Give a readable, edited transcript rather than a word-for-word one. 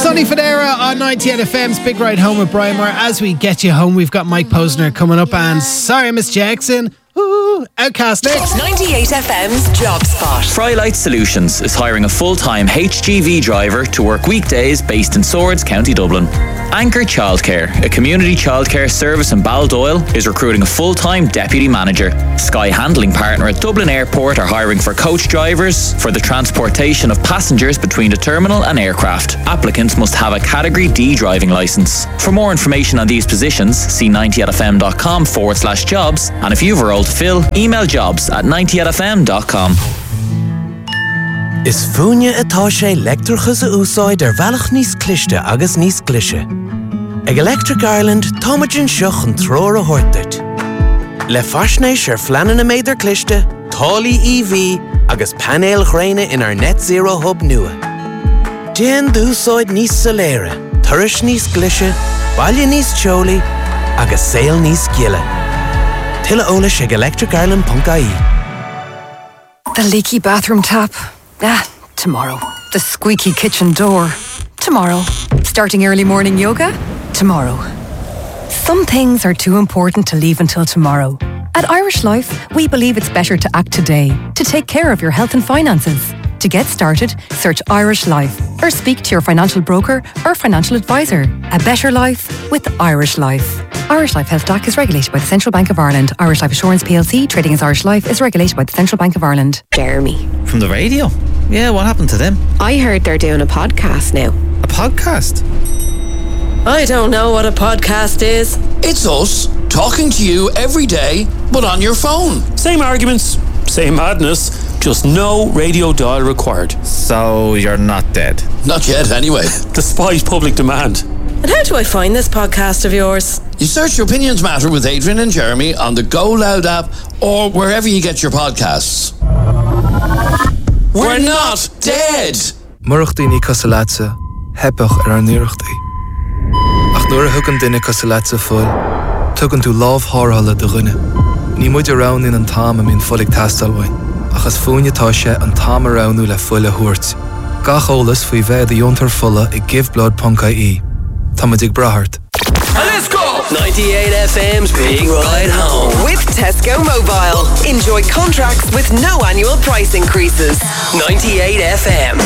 Sonny Fodera on 98 FM's Big Ride Home with Brian Moore. As we get you home, we've got Mike Posner coming up, and sorry, Miss Jackson. Ooh, Outcast next. 98 FM's Job Spot. Frylight Solutions is hiring a full-time HGV driver to work weekdays based in Swords, County Dublin. Anchor Childcare, a community childcare service in Baldoyle, is recruiting a full-time deputy manager. Sky Handling Partner at Dublin Airport are hiring for coach drivers for the transportation of passengers between the terminal and aircraft. Applicants must have a Category D driving licence. For more information on these positions, see 90fm.com/jobs, and if you've a role to fill, email jobs@90fm.com. Is fúine atá sé leictreachas a úsáid bhealach níos cliste agus níos clise. Ag Electric Ireland, táimeann seach an tróir a thuirteart. Le faisnéis fleanan na méidir cliste, tálaí EV agus panéil chréine in our net zero hub nua. Déan d'úsáid níos soléire, tuiris níos clise, baile níos teolaí agus saol níos giile. Tilla ólas ag electricireland.ie. The leaky bathroom tap. Tomorrow. The squeaky kitchen door. Tomorrow. Starting early morning yoga. Tomorrow. Some things are too important to leave until tomorrow. At Irish Life, we believe it's better to act today to take care of your health and finances. To get started, search Irish Life or speak to your financial broker or financial advisor. A better life with Irish Life. Irish Life Health DAC is regulated by the Central Bank of Ireland. Irish Life Assurance PLC, trading as Irish Life, is regulated by the Central Bank of Ireland. Jeremy. From the radio? Yeah, what happened to them? I heard they're doing a podcast now. A podcast? I don't know what a podcast is. It's us, talking to you every day, but on your phone. Same arguments, same madness, just no radio dial required. So you're not dead? Not yet, anyway. Despite public demand. And how do I find this podcast of yours? You search Opinions Matter with Adrian and Jeremy on the Go Loud app or wherever you get your podcasts. We're not dead! Murachtaí ní cosalatsa, hepach an nuirachtaí. Ach nuair a thugann duine cosalatsa fuil, tugann tú lámh thárthala do dhuine. Ní muid arán in an tám a mín fulig tastalhain, achas fúinetá sé an tám aránú le fuil a thuairt. Gach ólas faoi bheith a diontar fulla I giveblood.ie. Tá muid ag brathart. Let's go! 98 FM's Big Ride Home with Tesco Mobile. Enjoy contracts with no annual price increases. 98 FM.